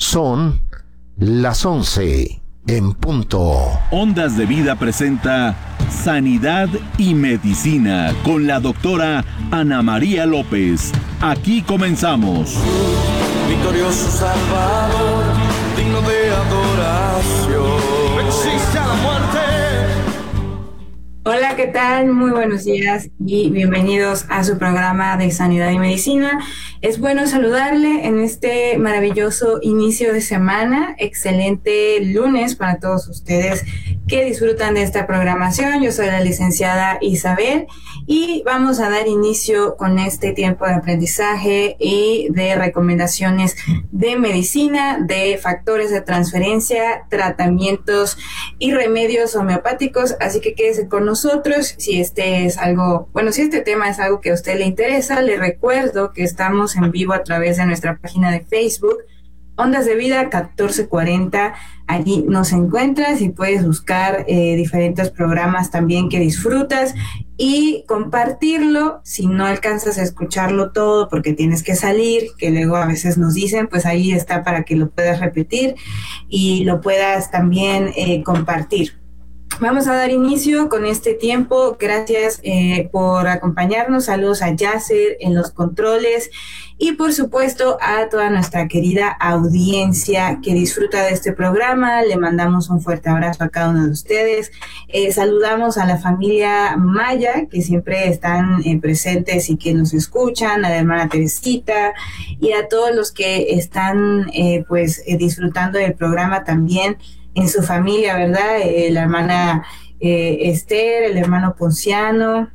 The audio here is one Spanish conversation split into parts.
Son las 11 en punto. Ondas de Vida presenta Sanidad y Medicina con la doctora Ana María López. Aquí comenzamos. Victorioso Salvador, digno de adoración. Existe a la muerte. Hola, ¿qué tal? Muy buenos días y bienvenidos a su programa de Sanidad y Medicina. Es bueno saludarle en este maravilloso inicio de semana. Excelente lunes para todos ustedes que disfrutan de esta programación. Yo soy la licenciada Isabel y vamos a dar inicio con este tiempo de aprendizaje y de recomendaciones de medicina, de factores de transferencia, tratamientos y remedios homeopáticos. Así que quédese con nosotros. Si este tema es algo que a usted le interesa, le recuerdo que estamos en vivo a través de nuestra página de Facebook, Ondas de Vida 1440. Allí nos encuentras y puedes buscar diferentes programas también que disfrutas y compartirlo. Si no alcanzas a escucharlo todo porque tienes que salir, que luego a veces nos dicen, pues ahí está para que lo puedas repetir y lo puedas también compartir. Vamos a dar inicio con este tiempo. Gracias por acompañarnos. Saludos a Yasser en los controles y por supuesto a toda nuestra querida audiencia que disfruta de este programa. Le mandamos un fuerte abrazo a cada uno de ustedes. Saludamos a la familia Maya, que siempre están presentes y que nos escuchan, a la hermana Teresita y a todos los que están disfrutando del programa también en su familia, ¿verdad? La hermana Esther, el hermano Ponciano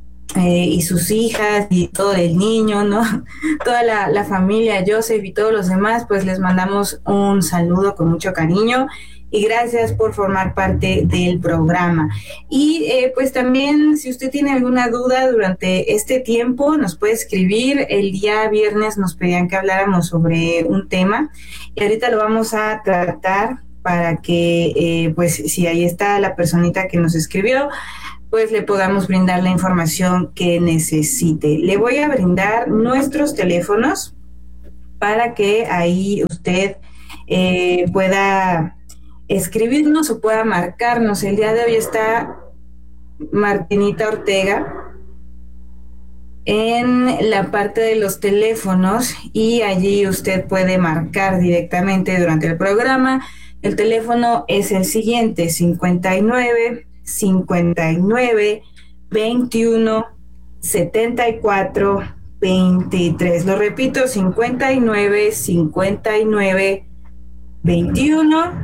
y sus hijas y todo el niño, ¿no? Toda la familia Joseph y todos los demás, pues les mandamos un saludo con mucho cariño y gracias por formar parte del programa. Y pues también, si usted tiene alguna duda durante este tiempo, nos puede escribir. El día viernes nos pedían que habláramos sobre un tema y ahorita lo vamos a tratar para que, si ahí está la personita que nos escribió, pues le podamos brindar la información que necesite. Le voy a brindar nuestros teléfonos para que ahí usted pueda escribirnos o pueda marcarnos. El día de hoy está Martinita Ortega en la parte de los teléfonos y allí usted puede marcar directamente durante el programa. El teléfono es el siguiente: 59 59 21 74 23. Lo repito: 59 59 21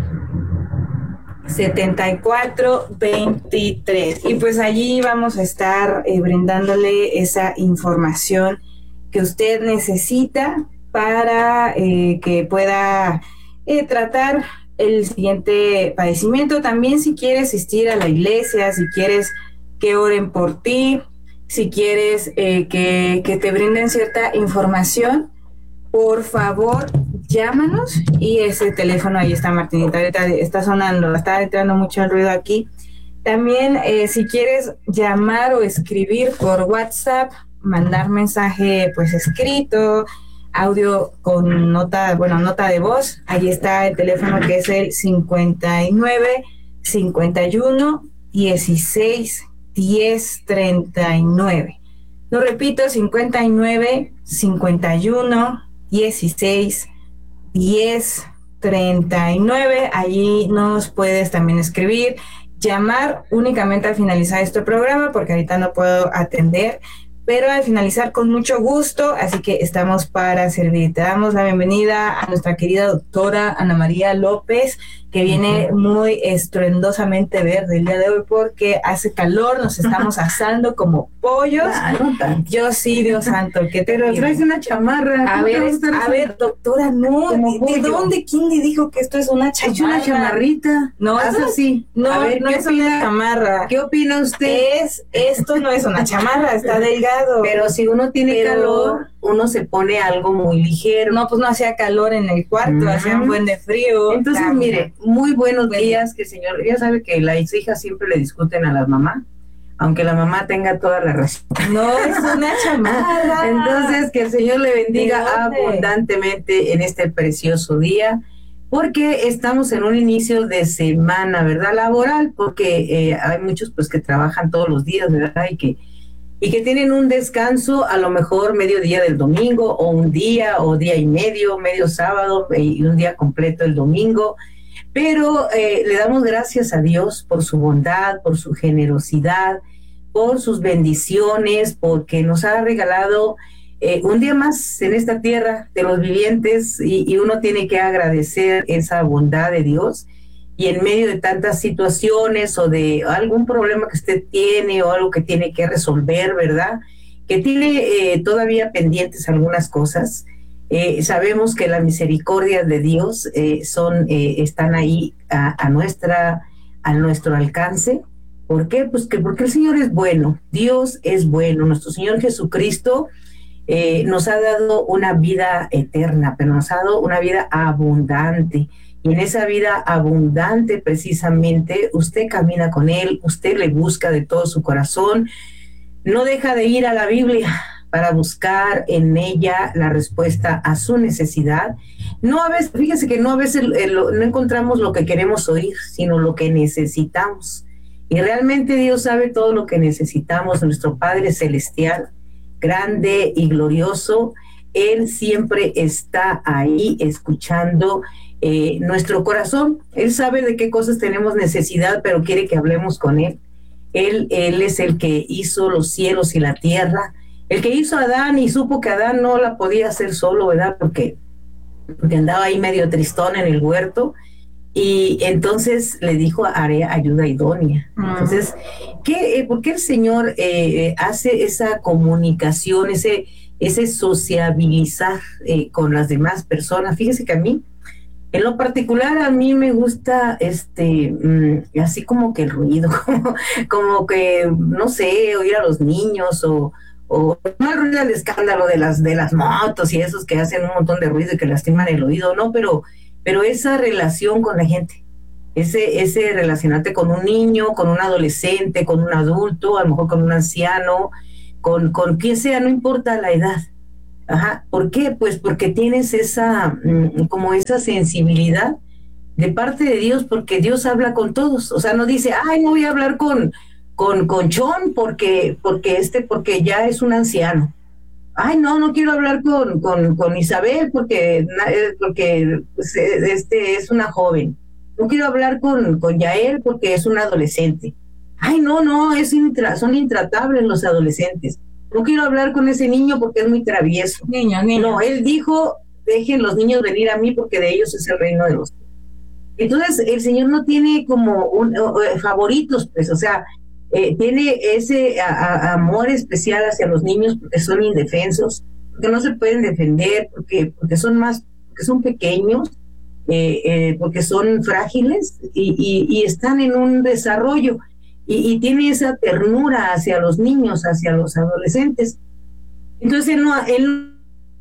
74 23. Y pues allí vamos a estar brindándole esa información que usted necesita para que pueda tratar el siguiente padecimiento. También, si quieres asistir a la iglesia, si quieres que oren por ti, si quieres que te brinden cierta información, por favor, llámanos. Y ese teléfono, ahí está, Martinita, ahorita está sonando, está entrando mucho el ruido aquí. También, si quieres llamar o escribir por WhatsApp, mandar mensaje pues escrito, audio con nota de voz, ahí está el teléfono, que es el 59 51 16 10 39. Lo repito: 59 51 16 10 39. Allí nos puedes también escribir, llamar únicamente al finalizar este programa, porque ahorita no puedo atender, pero al finalizar con mucho gusto. Así que estamos para servir. Te damos la bienvenida a nuestra querida doctora Ana María López, que viene muy estruendosamente verde el día de hoy porque hace calor, nos estamos asando como pollos. No tanto. Yo sí, Dios santo, ¿qué te Pero traes una chamarra. A ver, doctora, no, ¿de dónde? ¿Quién le dijo que esto es una chamarra? Es una chamarrita. No, eso sí. No, ver, no es una chamarra. ¿Qué opina usted? Esto no es una chamarra, está delgado. Pero si uno tiene calor, uno se pone algo muy ligero. No, pues no hacía calor en el cuarto, hacía un buen de frío. Entonces, mire, muy buenos días, que el señor, ya sabe que las hijas siempre le discuten a las mamás, aunque la mamá tenga toda la razón. No, es una chamarra. Entonces, que el Señor le bendiga abundantemente en este precioso día porque estamos en un inicio de semana, ¿verdad? Laboral, porque hay muchos pues que trabajan todos los días, ¿verdad? Y que tienen un descanso a lo mejor mediodía del domingo, o un día, o día y medio sábado, y un día completo el domingo. Pero le damos gracias a Dios por su bondad, por su generosidad, por sus bendiciones, porque nos ha regalado un día más en esta tierra de los vivientes, y uno tiene que agradecer esa bondad de Dios. Y en medio de tantas situaciones o de algún problema que usted tiene o algo que tiene que resolver, ¿verdad? Que tiene todavía pendientes algunas cosas. Sabemos que la misericordia de Dios están ahí a nuestro alcance. ¿Por qué? Pues porque el Señor es bueno, Dios es bueno, nuestro Señor Jesucristo nos ha dado una vida eterna, pero nos ha dado una vida abundante. Y en esa vida abundante, precisamente, usted camina con Él, usted le busca de todo su corazón, no deja de ir a la Biblia para buscar en ella la respuesta a su necesidad. No a veces, fíjese que no a veces no encontramos lo que queremos oír, sino lo que necesitamos. Y realmente Dios sabe todo lo que necesitamos. Nuestro Padre Celestial, grande y glorioso, Él siempre está ahí escuchando nuestro corazón. Él sabe de qué cosas tenemos necesidad, pero quiere que hablemos con Él. Él es el que hizo los cielos y la tierra, el que hizo a Adán y supo que Adán no la podía hacer solo, ¿verdad? Porque andaba ahí medio tristón en el huerto, y entonces le dijo: haré ayuda idónea. Entonces, ¿por qué el Señor hace esa comunicación, ese sociabilizar con las demás personas? Fíjese que a mí, en lo particular, a mí me gusta así como que el ruido, como que, no sé, oír a los niños, o no el ruido del escándalo de las motos y esos que hacen un montón de ruido y que lastiman el oído, no, pero esa relación con la gente, ese relacionarte con un niño, con un adolescente, con un adulto, a lo mejor con un anciano, con quien sea, no importa la edad. Ajá. ¿Por qué? Pues porque tienes esa sensibilidad de parte de Dios, porque Dios habla con todos. O sea, no dice: ay, no voy a hablar con Chon porque ya es un anciano. Ay, no quiero hablar con Isabel porque pues, es una joven. No quiero hablar con Yael porque es un adolescente. Ay, no, son intratables los adolescentes. No quiero hablar con ese niño porque es muy travieso. Niño. No, Él dijo: dejen los niños venir a mí porque de ellos es el reino de los cielos. Entonces, el Señor no tiene como favoritos, pues, o sea, tiene ese amor especial hacia los niños porque son indefensos, porque no se pueden defender, porque son pequeños, porque son frágiles y están en un desarrollo. Y tiene esa ternura hacia los niños, hacia los adolescentes. Entonces él